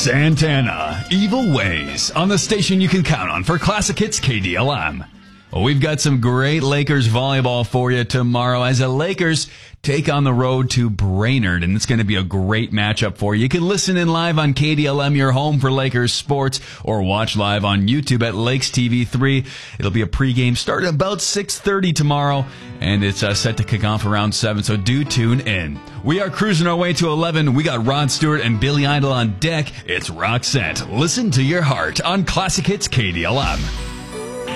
Santana, Evil Ways, on the station you can count on for classic hits KDLM. Well, we've got some great Lakers volleyball for you tomorrow as the Lakers take on the road to Brainerd, and it's going to be a great matchup for you. You can listen in live on KDLM, your home for Lakers sports, or watch live on YouTube at Lakes TV 3. It'll be a pregame start at about 6:30 tomorrow, and it's set to kick off around 7, so do tune in. We are cruising our way to 11. We got Rod Stewart and Billy Idol on deck. It's Roxette. Listen to your heart on Classic Hits KDLM.